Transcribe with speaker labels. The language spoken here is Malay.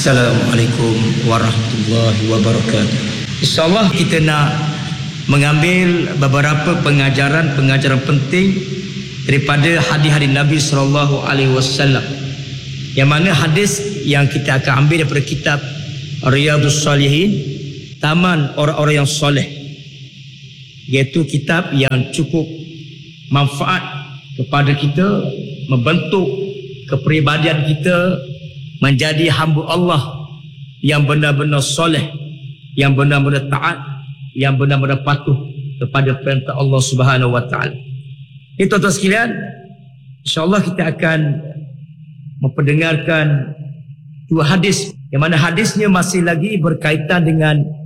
Speaker 1: Assalamualaikum warahmatullahi wabarakatuh. InsyaAllah kita nak mengambil beberapa pengajaran penting daripada hadis-hadis Nabi SAW, yang mana hadis yang kita akan ambil daripada kitab Riyadhus Shalihin, Taman Orang-orang yang Soleh, iaitu kitab yang cukup manfaat kepada kita, membentuk kepribadian kita menjadi hamba Allah yang benar-benar soleh, yang benar-benar taat, yang benar-benar patuh kepada perintah Allah Subhanahu wa taala. Ini tuan-tuan sekalian, insya-Allah kita akan memperdengarkan dua hadis, yang mana hadisnya masih lagi berkaitan dengan